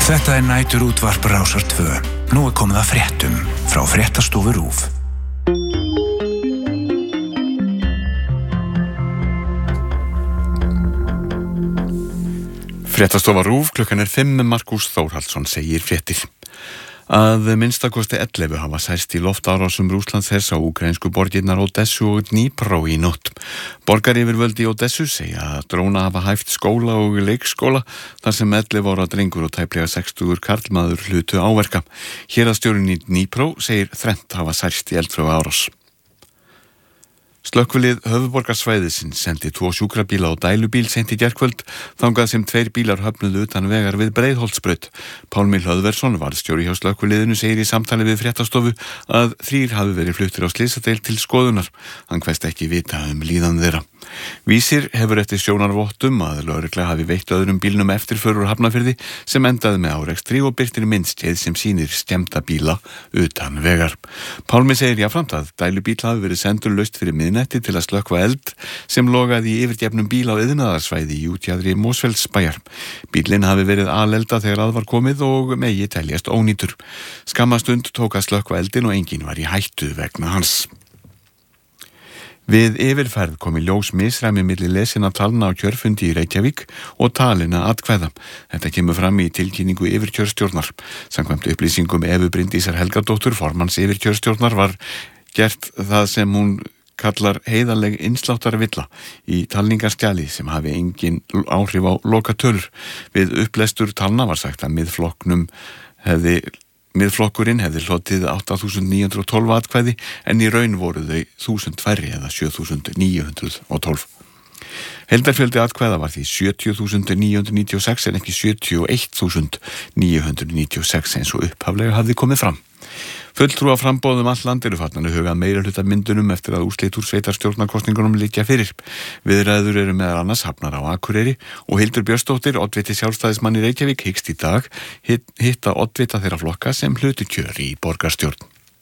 Þetta næturútvarp Rásar 2. Nú komið að fréttum frá Fréttastofu RÚV. Fréttastofa RÚV, klukkan 5, Markús Þórhallsson segir fréttir. Að minnstakosti 11 hafa særst í loftárásum Rússlandshers á úkraínsku borgirnar Odessu og Dnipro í nótt. Borgaryfirvöld í Odessu segja að dróna hafa hæft skóla og leikskóla þar sem 11 ára drengur og tæplega 60 karlmaður hlutu áverka. Héraðsstjórinn í Dnipro segir þrennt hafa særst í eldflauga árás. Slökkvilið höfuðborgarsvæðisins sendi 2 sjúkrabíla og dælubíl seint í gærkvöld, þangað sem 2 bílar höfnuðu utan vegar við Breiðholtsbraut. Pálmi Hlöðversson, varðstjóri hjá slökkviliðinu, segir í samtali við Fréttastofu að 3 hafi verið fluttir á slysadeild til skoðunar. Hann kveðst ekki vita líðan þeirra. Vísir hefur eftir sjónarvottum að lögregla hafi veitt öðrum bílnum eftirför úr Hafnarfirði sem endaði með árekstri og birtir myndskeið sem sýnir skemmda bíla utan vegar. Pálmi segir jafnframt að dælubíl hafi verið sendur laust fyrir miðnætti til að slökkva eld sem logaði í yfirgefnum bíl á iðnaðarsvæði í útjaðri Mosfellsbæjar. Bílinn hafi verið alelda þegar að var komið og megi teljast ónýtur. Skamma stund tók að slökkva eldin og enginn var í hættu vegna hans. Við yfirferð kom í ljós misræmi milli lesinna talna á kjörfundi í Reykjavík og talina atkvæða. Þetta kemur fram í tilkynningu yfirkjörstjórnar. Samkvæmt upplýsingum Evu Bryndísar Helgadóttur, formanns yfirkjörstjórnar, var gert það sem hún kallar heiðarleg innsláttarvilla í talningarskjali sem hafi engin áhrif á lokatölur. Við upplestur talna var sagt að Miðflokkurinn hefði hlotið 8.912 atkvæði en í raun voru þau 1.000 færri eða 7.912. Heildarfjöldi atkvæða var því 70.996 en ekki 71.996 eins og upphaflega hafði komið fram. Fulltrúa framboðum all land eru farnar að huga meirihluta myndunum eftir að úrslit úr sveitarstjórnarkosningunum liggja fyrir. Viðræður eru meðal annars hafnar á Akureyri og Hildur Björnsdóttir, oddviti Sjálfstæðismann í Reykjavík, hyggst í dag hitta oddvita þeirra flokka sem hlutu kjör í borgarstjórn.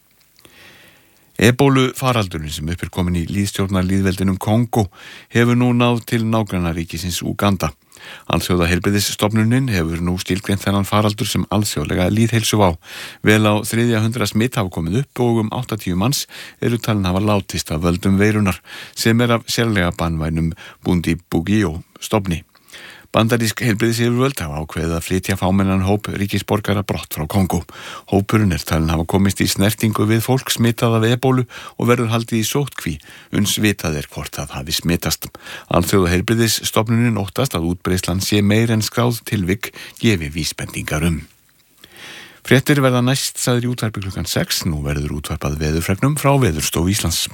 Ebólu faraldurinn sem upp komin í lýðstjórnarlýðveldinum Kongó hefur nú náð til nágrannaríkisins Úganda. Alþjóðaheilbrigðisstofnunin hefur nú skilgreint þennan faraldur sem alþjóðlega lýðheilsuvá. Vel á 300 smitt hafa komið upp og 80 manns eru talin hafa látist af völdum veirunar sem af sérlega banvænum Bundibugyo stofni. Bandarísk heilbrigðisyfirvöld hafa ákveðið að flytja fámennan hóp ríkisborgara brott frá Kongó. Hópurinn talin hafa komist í snertingu við fólk smitað af ebólu og verður haldið í sóttkví, uns vitað hvort það hafi smitast. Alþjóðaheilbrigðisstofnunin óttast að útbreiðslan sé meir en skráð tilvik gefi vísbendingar Fréttir verða næst sagðir í útvarpi klukkan 6, nú verður útvarpað veðurfregnum frá Veðurstofu Íslands.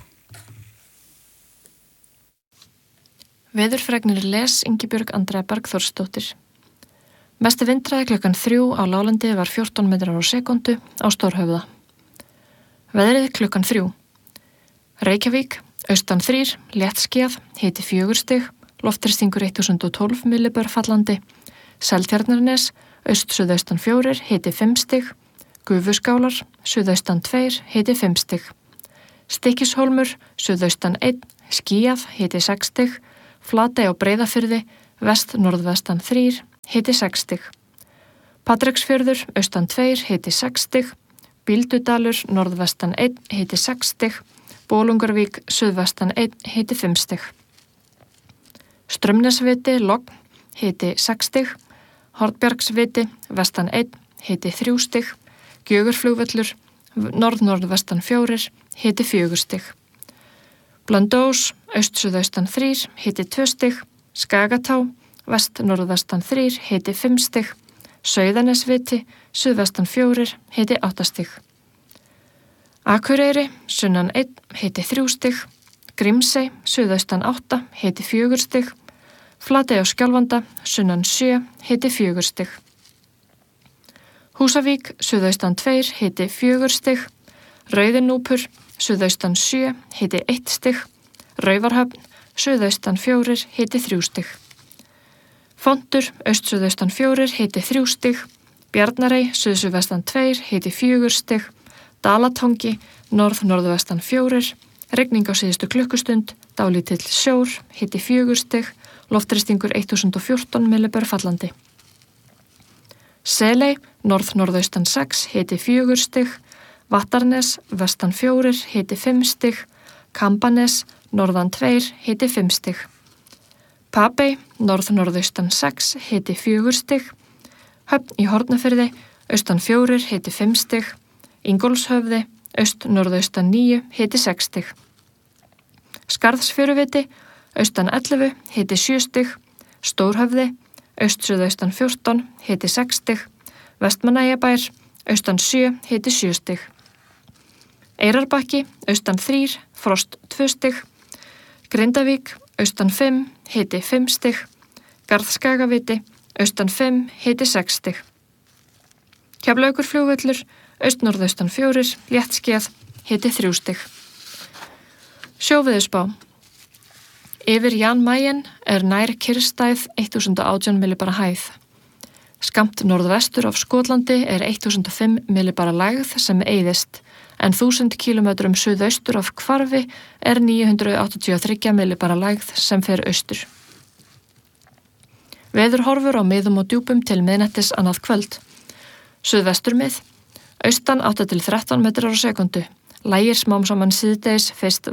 Veðurfregnir les Ingibjörg Andrea Bergþórsdóttir. Mesti vindhraði klukkan 3 á láglendi var 14 metrar á sekúndu á Stórhöfða. Veðrið klukkan 3. Reykjavík, austan 3, léttskýjað, hiti 4 stig, loftþrýstingur 1012 millibör fallandi, Seltjarnarnes, aust-suðaustan 4, hiti 5 stig, Gufuskálar, suðaustan 2, hiti 5 stig, Stykkishólmur, suðaustan 1, skýjað, hiti 6 stig, Flatey á Breiðafirði, vest-norðvestan 3, hiti 6 stig. Patreksfjörður, austan 2, hiti 6 stig. Bíldudalur, norðvestan 1, hiti 6 stig. Bolungarvík, suðvestan 1, hiti 5 stig. Strömnesviti, logn, hiti 6 stig. Hornbjargsviti, vestan 1, hiti 3 stig. Gjögurflugvöllur, norð-norðvestan 4, hiti 4 stig. Blönduós, aust-suðaustan 3, hiti 2 stig, Skagatá, vest-norðvestan 3, hiti 5 stig, Sauðanesviti, suðvestan 4, hiti 8 stig. Akureyri, sunnan 1, hiti 3 stig, Grímsey, suðaustan 8, hiti 4 stig, Flatey á Skjálfanda, sunnan 7, hiti 4 stig. Húsavík, suðaustan 2, hiti 4 stig, Rauðinúpur, suðaustan 7, hiti 1 stig, Raufarhöfn, suðaustan 4, hiti 3 stig. Fontur, aust-suðaustan 4, hiti 3 stig, Bjarnarey, suðsuðvestan 2, hiti 4 stig, Dalatangi, norð-norðvestan 4, rigning á síðustu klukkustund, dálítill sjór, hiti 4 stig, loftþrýstingur 1014 millibör fallandi. Seley, norð-norðaustan 6, hiti 4 stig. Vattarnes, vestan 4, hiti 5 stig. Kambanes, norðan 2, hiti 5 stig. Papey, norð-norðaustan 6, hiti 4 stig. Höfn í Hornafirði, austan 4, hiti 5 stig. Ingólfshöfði, aust-norðaustan 9, hiti 6 stig. Skarðsfjöruviti, austan 11, hiti 7 stig. Stórhöfði, aust-suðaustan 14, hiti 6 stig. Vestmannaeyjabær, austan 7, hiti 7 stig. Eyrarbakki, austan 3, frost 2 stig. Grindavík, austan 5, hiti 5 stig. Garðskagaviti, austan 5, hiti 6 stig. Keflavíkurflugvöllur, aust-norðaustan 4, léttskýjað, hiti 3 stig. Sjóveðurspá. Yfir Jan Mayen nær kyrrstæð 1018 millibara hæð. Skammt norðvestur af Skotlandi 1005 millibara lægð sem eyðist, en 1000 kílómetrum suðaustur af Hvarfi 983 millibara lægð sem fer austur. Veðurhorfur á miðum og djúpum til miðnættis annað kvöld. Suðvesturmið, austan 8-13 metrar á sekundu. Lægir smám saman síðdegis fyrst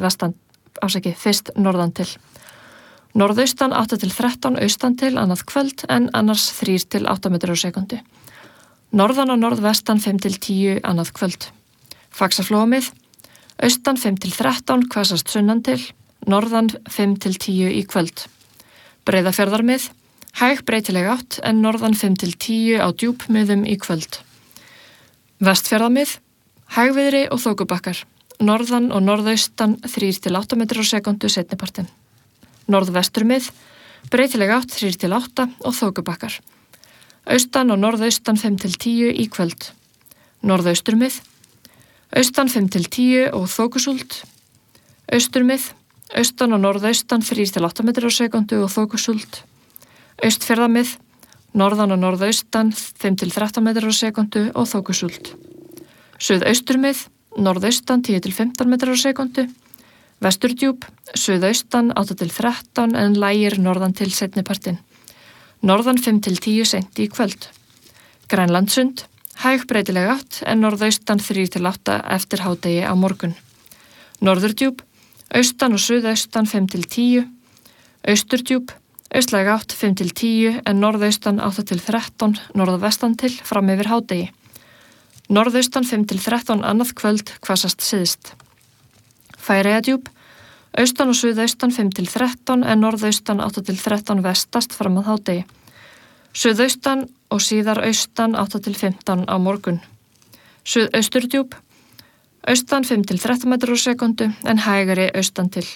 norðan til. Norðaustan 8-13 austan til annað kvöld en annars 3-8 metrar á sekundu. Norðan og norðvestan 5-10 annað kvöld. Faxaflóamið, austan 5-13 hvassast sunnan til, norðan 5-10 í kvöld. Breiðafjarðarmið, hæg breytileg átt en norðan 5-10 á djúpmiðum í kvöld. Vestfjarðarmið, hægviðri og þokubakkar, norðan og norðaustan 3-8 metrar á sekundu seinnipartinn. Norðvesturmið, breytileg átt 3-8 og þokubakkar. Austan og norðaustan 5-10 í kvöld. Norðausturmið, austan 5-10 og þokusúld. Austurmið, austan og norðaustan 3-8 metrar á sekundu og þokusúld. Austfjarðamið, norðan og norðaustan 5-13 metrar á sekundu og þokusúld. Suðausturmið, norðaustan 10-15 metrar á sekundu. Vesturdjúp, suðaustan 8-13 en lægir norðan til seinnipartinn. Norðan 5-10 seint í kvöld. Grænlandsund, hæg breytileg átt en norðaustan 3-8 eftir hádegi á morgun. Norðurdjúp, austan og suðaustan 5-10. Austurdjúp, austlæg átt 5-10 en norðaustan 8-13 norðvestan til fram yfir hádegi. Norðaustan 5-13 annað kvöld hvassast syðst. Færeyjadjúp, austan og suðaustan 5-13 en norðaustan 8-13 vestast fram að hádegi. Suðaustan og síðar austan 8-15 á morgun. Suðausturdjúp, austan 5-13 metrar á sekundu en hægari austan til.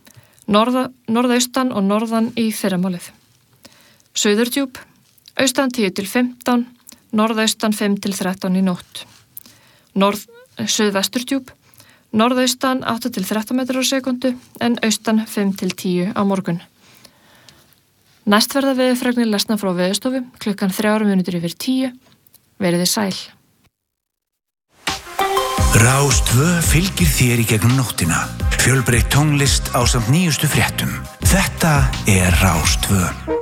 Norðaustan og norðan í fyrramálið. Suðurdjúp, austan 10-15, norðaustan 5-13 í nótt. Suðvesturdjúp, norðaustan 8-13 metrar á sekundu en austan 5-10 á morgun. Næst verða veðurfregnir lesna frá Veðurstofu klukkan 9:03. Verið þið sæl. Rás2 fylgir þér í gegnum nóttina. Fjölbreytt tónlist ásamt nýjustu fréttum. Þetta Rás2.